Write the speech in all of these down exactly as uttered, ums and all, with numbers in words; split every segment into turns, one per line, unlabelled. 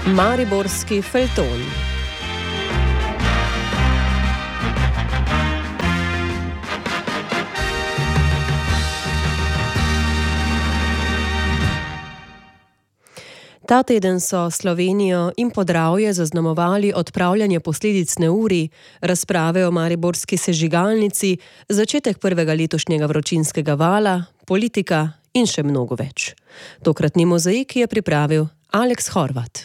Mariborski feljton. Ta teden so Slovenijo in Podravje zaznamovali odpravljanje posledic neurij, razprave o mariborski sežigalnici, začetek prvega letošnjega vročinskega vala, politika in še mnogo več. Tokratni mozaik je pripravil Aleks Horvat.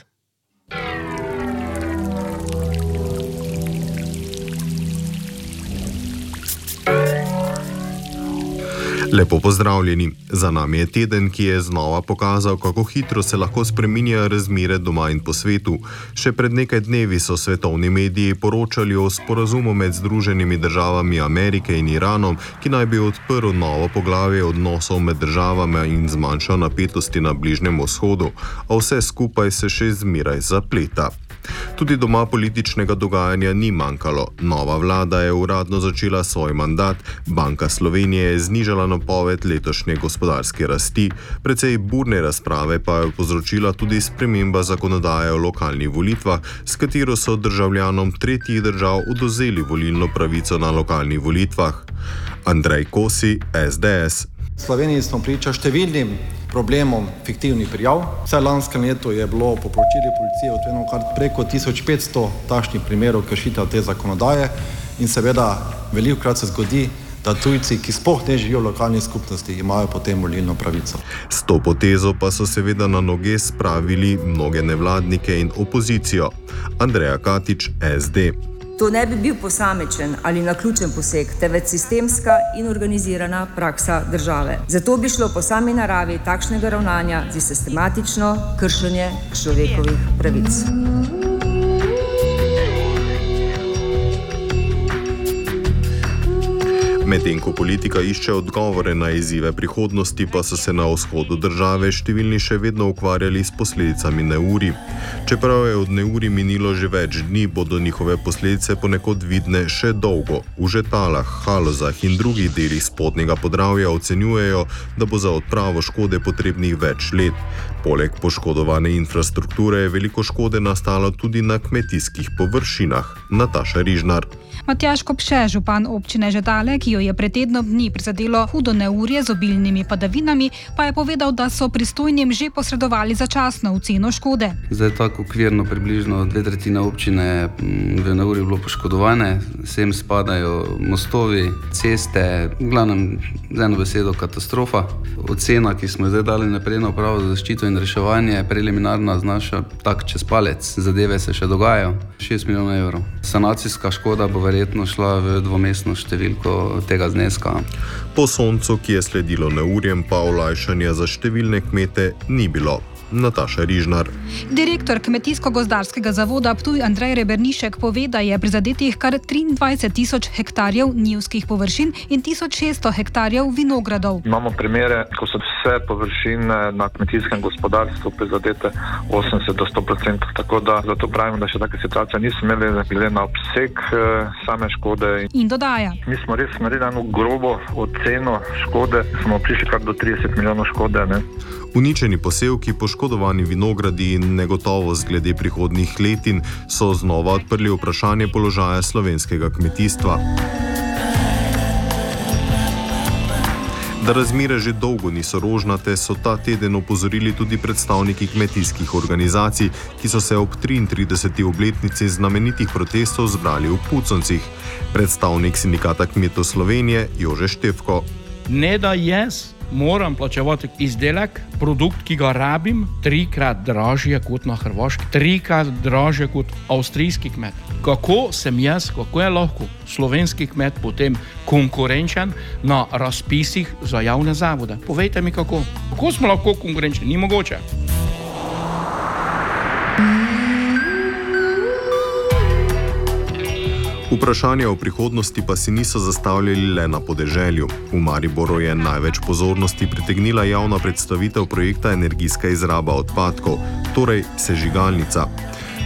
Lepo pozdravljeni. Za nami je teden, ki je znova pokazal, kako hitro se lahko spreminjajo razmere doma in po svetu. Še pred nekaj dnevi so svetovni mediji poročali o sporazumu med Združenimi državami Amerike in Iranom, ki naj bi odprl novo poglavje odnosov med državami in zmanjšal napetosti na Bližnjem vzhodu, a vse skupaj se še zmeraj zapleta. Tudi doma političnega dogajanja ni manjkalo. Nova vlada je uradno začela svoj mandat, Banka Slovenije je znižala napoved letošnje gospodarske rasti, precej burne razprave pa je povzročila tudi sprememba zakonodaje o lokalnih volitvah, s katero so državljanom tretjih držav odvzeli volilno pravico na lokalnih volitvah. Andrej Kosi, S D S.
V Sloveniji smo priča številnim problemom fiktivnih prijav. Vse lanskem letu je bilo po poročilih policije odkrito kar preko tisoč petsto takšnih primerov kršitev te zakonodaje in seveda velikokrat se zgodi, da tujci, ki sploh ne živijo v lokalni skupnosti, imajo potem volilno pravico.
S to potezo pa so seveda na noge spravili mnoge nevladnike in opozicijo. Andreja Katič, S D.
To ne bi bil posamičen ali naključen poseg, temveč sistemska in organizirana praksa države. Zato bi šlo po sami naravi takšnega ravnanja za sistematično kršenje človekovih pravic.
Medtem ko politika išče odgovore na izzive prihodnosti, pa so se na vzhodu države številni še vedno ukvarjali s posledicami neurij. Čeprav je od neurij minilo že več dni, bodo njihove posledice ponekod vidne še dolgo. V Žetalah, Halozah in drugih delih spodnjega Podravja ocenjujejo, da bo za odpravo škode potrebnih več let. Poleg poškodovane infrastrukture je veliko škode nastalo tudi na kmetijskih površinah. Nataša Rižnar.
Matjaž Kopše, župan občine Žetale, ki jo je pred tednom dni prizadelo hudo neurje z obilnimi padavinami, pa je povedal, da so pristojnim že posredovali začasno oceno škode.
Zdaj tako okvirno približno dve tretjine občine v neurju bilo poškodovane, sem spadajo mostovi, ceste, v glavnem z eno besedo katastrofa. Ocena, ki smo zdaj dali naprej na upravo za zaščito in reševanje, preliminarna znaša tak čez palec, zadeve se še dogajajo, šest milijonov evrov. Sanacijska škoda bo verjetno šla v dvomestno številko tega zneska.
Po soncu, ki je sledilo neurjem, pa olajšanja za številne kmete ni bilo. Nataša Rižnar.
Direktor Kmetijsko-gozdarskega zavoda Ptuj Andrej Rebernišek pove, da je prizadetih kar triindvajset tisoč hektarjev njivskih površin in tisoč šeststo hektarjev vinogradov.
Imamo primere, ko so vse površine na kmetijskem gospodarstvu prizadete osemdeset do sto odstotkov, tako da zato pravimo, da še take situacije nismo imeli glede na obseg same škode.
In dodaja.
Mi smo res naredili eno grobo oceno škode, smo prišli kar do trideset milijonov škode. Ne?
Uničeni posevki, poškodovani vinogradi in negotovost glede prihodnjih letin so znova odprli vprašanje položaja slovenskega kmetijstva. Da razmere že dolgo niso rožnate, so ta teden opozorili tudi predstavniki kmetijskih organizacij, ki so se ob triintrideseti obletnici znamenitih protestov zbrali v Puconcih. Predstavnik sindikata kmetov Slovenije Jože Štefko.
Ne da jaz moram plačevati izdelek, produkt, ki ga rabim, trikrat dražje kot na Hrvaški, trikrat dražje kot avstrijski kmet. Kako sem jaz, kako je lahko slovenski kmet potem konkurenčen na razpisih za javne zavode? Povejte mi kako. Kako smo lahko konkurenčni? Ni mogoče.
Vprašanja o prihodnosti pa si niso zastavljali le na podeželju. V Mariboru je največ pozornosti pritegnila javna predstavitev projekta energijska izraba odpadkov, torej sežigalnica.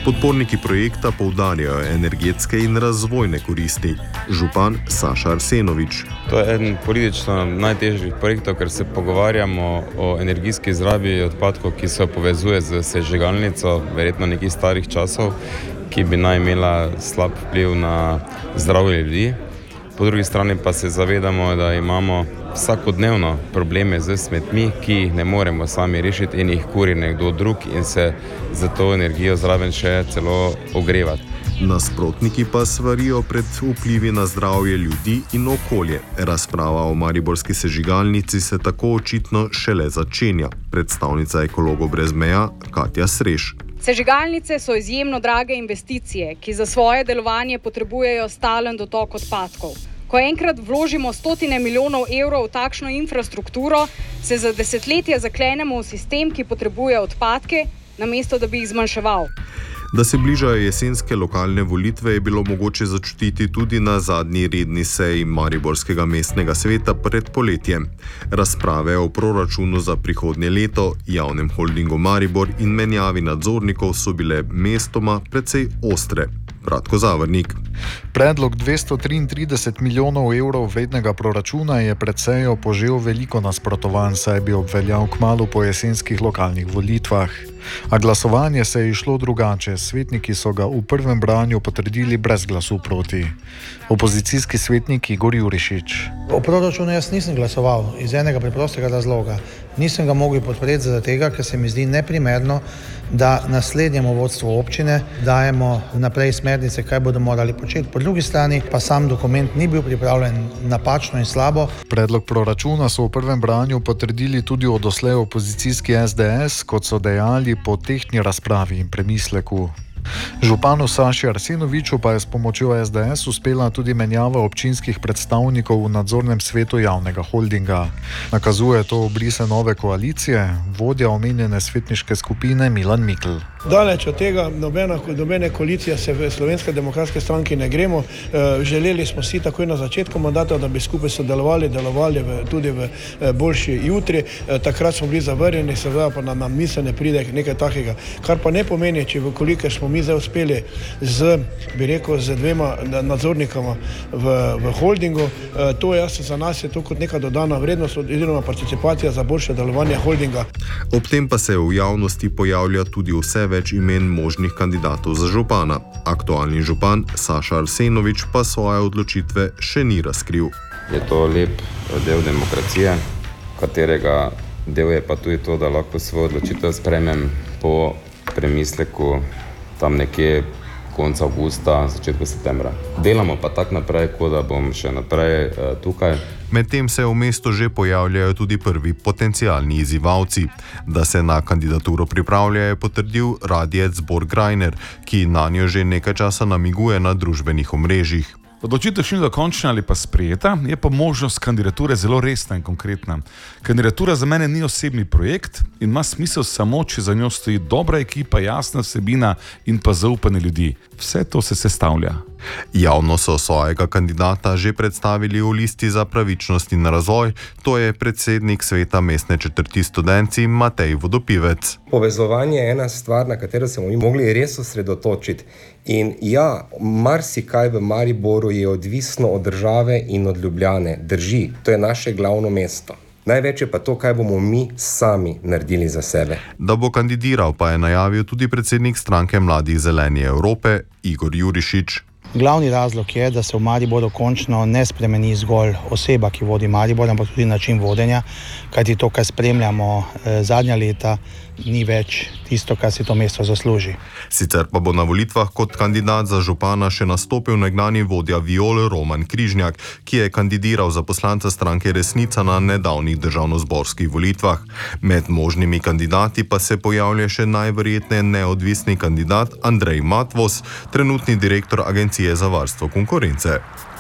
Podporniki projekta poudarjajo energetske in razvojne koristi. Župan Saša Arsenovič.
To je eden politično najtežjih projektov, ker se pogovarjamo o energijski izrabi odpadkov, ki se povezuje z sežigalnico, verjetno nekih starih časov, ki bi naj imela slab vpliv na zdravje ljudi. Po drugi strani pa se zavedamo, da imamo vsakodnevno probleme z smetmi, ki jih ne moremo sami rešiti in jih kuri nekdo drug in se za to energijo zraven še celo ogrevati.
Nasprotniki pa svarijo pred vplivi na zdravje ljudi in okolje. Razprava o mariborski sežigalnici se tako očitno šele začenja. Predstavnica Ekologov brez meja Katja Sreš.
Sežigalnice so izjemno drage investicije, ki za svoje delovanje potrebujejo stalen dotok odpadkov. Ko enkrat vložimo stotine milijonov evrov v takšno infrastrukturo, se za desetletje zaklenemo v sistem, ki potrebuje odpadke, namesto da bi jih zmanjševal.
Da se bližajo jesenske lokalne volitve, je bilo mogoče začutiti tudi na zadnji redni seji Mariborskega mestnega sveta pred poletjem. Razprave o proračunu za prihodnje leto, javnem holdingu Maribor in menjavi nadzornikov so bile mestoma precej ostre. Bratko Zavrnik.
Predlog dvesto triintrideset milijonov evrov vrednega proračuna je pred sejo požel veliko nasprotovanj, saj bi obveljal kmalu po jesenskih lokalnih volitvah. A glasovanje se je išlo drugače. Svetniki so ga v prvem branju potrdili brez glasu proti. Opozicijski svetnik Igor Jurišič.
O proračunu jaz nisem glasoval iz enega preprostega razloga. Nisem ga mogel podpreti zaradi tega, ker se mi zdi neprimerno, da naslednjemu vodstvu občine dajemo naprej smernice, kaj bodo morali početi. Po drugi strani pa sam dokument ni bil pripravljen napačno in slabo.
Predlog proračuna so v prvem branju potrdili tudi od doslej opozicijski S D S, kot so dejali po tehtni razpravi in premisleku. Županu Saši Arsenoviču pa je s pomočjo S D S uspela tudi menjava občinskih predstavnikov v nadzornem svetu javnega holdinga. Nakazuje to obrise nove koalicije, vodja omenjene svetniške skupine Milan Mikl.
Daleč od tega, nobena, nobene koalicije se v Slovenske demokratske stranki ne gremo. E, želeli smo si takoj na začetku mandata, da bi skupaj sodelovali, delovali v, tudi v e, boljši jutri. E, takrat smo bili zavrnjeni, seveda pa na, na misel ne pride nekaj takega. Kar pa ne pomeni, če v kolikor smo mi zdaj uspeli z, bi rekel, z dvema nadzornikama v, v holdingu, e, to je za nas je to kot neka dodana vrednost oziroma participacija za boljše delovanje holdinga.
Ob tem pa se v javnosti pojavlja tudi vse več imen možnih kandidatov za župana. Aktualni župan Saša Arsenovič pa svoje odločitve še ni razkril.
Je to lep del demokracije, katerega del je pa tudi to, da lahko svojo odločitev sprejmem po premisleku tam nekje konca avgusta, začetku septembra. Delamo pa tak naprej, kot da bom še naprej uh, tukaj.
Medtem se v mestu že pojavljajo tudi prvi potencialni izzivalci. Da se na kandidaturo pripravlja, je potrdil radijec Borg Greiner, ki nanjo že nekaj časa namiguje na družbenih omrežjih.
Odločitev še ni dokončna ali pa sprejeta, je pa možnost kandidature zelo resna in konkretna. Kandidatura za mene ni osebni projekt in ima smisel samo, če za njo stoji dobra ekipa, jasna vsebina in pa zaupanje ljudi. Vse to se sestavlja.
Javno so svojega kandidata že predstavili v listi za pravičnost in razvoj, to je predsednik sveta mestne četrti Studenci Matej Vodopivec.
Povezovanje je ena stvar, na katero se bomo mogli res osredotočiti. In ja, marsikaj v Mariboru je odvisno od države in od Ljubljane. Drži, to je naše glavno mesto. Največ je pa to, kaj bomo mi sami naredili za sebe.
Da bo kandidiral, pa je najavil tudi predsednik stranke Mladih zeleni Evrope Igor Jurišič.
Glavni razlog je, da se v Mariboru končno ne spremeni zgolj oseba, ki vodi Maribor, ampak tudi način vodenja, kajti to, kar spremljamo eh, zadnja leta, ni več tisto, kar si to mesto zasluži.
Sicer pa bo na volitvah kot kandidat za župana še nastopil nekdanji vodja Viole Roman Križnjak, ki je kandidiral za poslanca stranke Resnica na nedavnih državnozborskih volitvah. Med možnimi kandidati pa se pojavlja še najverjetneje neodvisni kandidat Andrej Matvos, trenutni direktor Agencije za varstvo konkurence.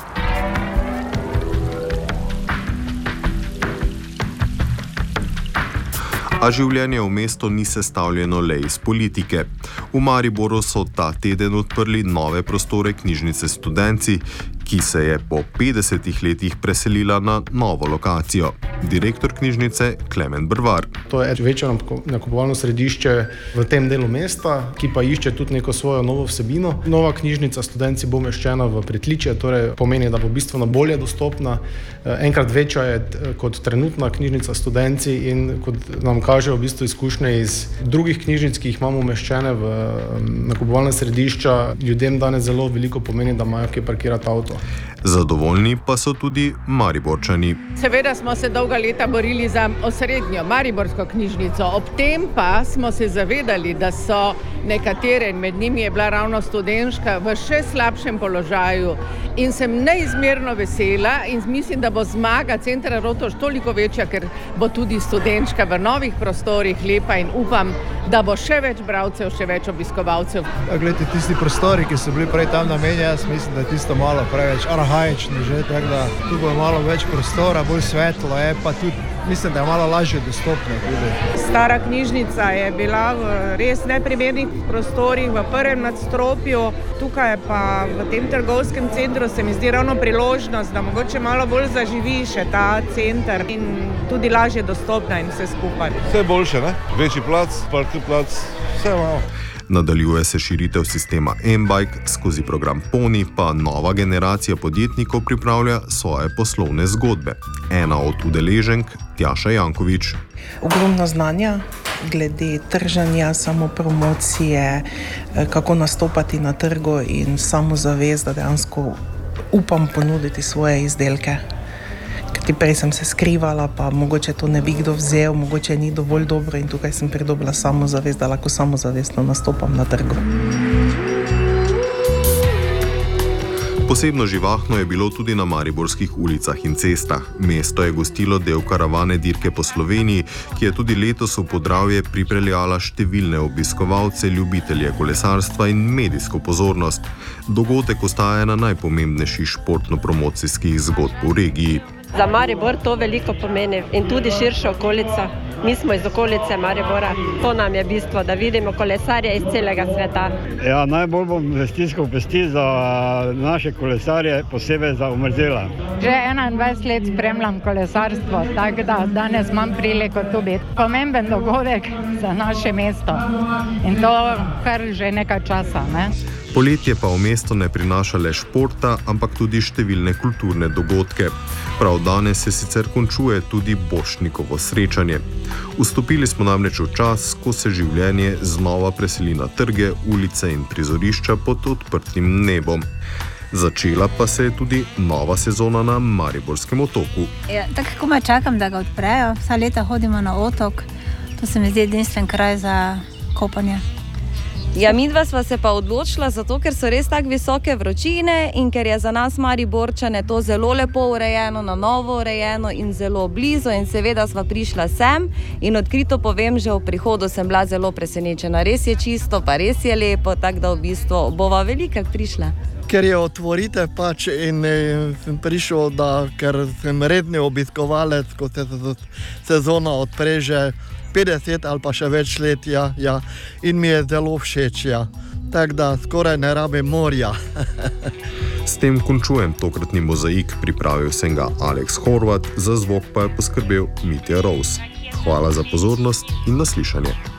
A življenje v mestu ni sestavljeno le iz politike. V Mariboru so ta teden odprli nove prostore knjižnice Studenci, ki se je po petdesetih letih preselila na novo lokacijo. Direktor knjižnice Klemen Brvar.
To je večje nakupovalno središče v tem delu mesta, ki pa išče tudi neko svojo novo vsebino. Nova knjižnica Studenci bo umeščena v pritličje, torej pomeni, da bo bistveno bolje dostopna. Enkrat večja je kot trenutna knjižnica Studenci in kot nam kažejo v bistvu izkušnje iz drugih knjižnic, ki jih imamo umeščene v nakupovalna središča, ljudem danes zelo veliko pomeni, da imajo kje parkirati avto.
Zadovoljni pa so tudi Mariborčani.
Seveda smo se dolga leta borili za osrednjo mariborsko knjižnico, ob tem pa smo se zavedali, da so nekatere, med njimi je bila ravno Studenška, v še slabšem položaju in sem neizmerno vesela in mislim, da bo zmaga Centra Rotovž toliko večja, ker bo tudi Studenška v novih prostorih lepa in upam, da bo še več bralcev, še več obiskovalcev.
Glejte, tisti prostori, ki so bili prej tam namenjeni, jaz mislim, da je tisto malo preveč arhaični že, tako da tu bo malo več prostora, bolj svetlo je, pa tudi mislim, da je malo lažje dostopno tudi.
Stara knjižnica je bila v res neprimernih prostorih v prvem nadstropju, tukaj pa v tem trgovskem centru se mi zdi ravno priložnost, da mogoče malo bolj zaživi še ta center in tudi lažje dostopna in vse skupaj.
Vse boljše, ne? Večji plac, parkir plac, vse malo.
Nadaljuje se širitev sistema M-Bike, skozi program Poni pa nova generacija podjetnikov pripravlja svoje poslovne zgodbe. Ena od udeleženk, Tjaša Jankovič.
Ogromno znanja glede trženja, samopromocije, kako nastopati na trgu in samozavest, da dejansko upam ponuditi svoje izdelke. Kajti prej sem se skrivala, pa mogoče to ne bi kdo vzel, mogoče ni dovolj dobro in tukaj sem pridobila samozavest, da lahko samozavestno nastopam na trgu.
Posebno živahno je bilo tudi na mariborskih ulicah in cestah. Mesto je gostilo del karavane Dirke po Sloveniji, ki je tudi letos v Podravje pripeljala številne obiskovalce, ljubitelje kolesarstva in medijsko pozornost. Dogodek ostaja ena najpomembnejših športno-promocijskih zgodb v regiji.
Za Maribor to veliko pomeni in tudi širša okolica. Mi smo iz okolice Maribora. To nam je bistvo, da vidimo kolesarje iz celega sveta.
Ja, najbolj bom stiskal pesti za naše kolesarje, posebej za Omerzela.
Že enaindvajset let spremljam kolesarstvo, tako da danes imam priliko tu biti. Pomemben dogodek za naše mesto in to kar že nekaj časa, ne?
Poletje pa v mesto ne prinaša le športa, ampak tudi številne kulturne dogodke. Prav danes se sicer končuje tudi Borštnikovo srečanje. Vstopili smo namreč v čas, ko se življenje znova preseli na trge, ulice in prizorišča pod odprtim nebom. Začela pa se je tudi nova sezona na Mariborskem otoku.
Ja, tako komaj čakam, da ga odprejo. Vsa leta hodimo na otok. To se mi zdi edinstven kraj za kopanje.
Ja, midva sva se pa odločila zato, ker so res tako visoke vročine in ker je za nas Mariborčane to zelo lepo urejeno, na novo urejeno in zelo blizu in seveda sva prišla sem in odkrito povem, že v prihodu sem bila zelo presenečena. Res je čisto, pa res je lepo, tako da v bistvu bova velikak prišla.
Ker je otvorite pač in sem prišel, da ker sem redni obiskovalec, ko se sezona odpreže petdeset ali pa še več let, ja, ja, in mi je zelo všeč, ja. Tako da skoraj ne rabim morja.
S tem končujem tokratni mozaik, pripravil sem ga Aleks Horvat, za zvok pa je poskrbel Mitja Rous. Hvala za pozornost in naslišanje.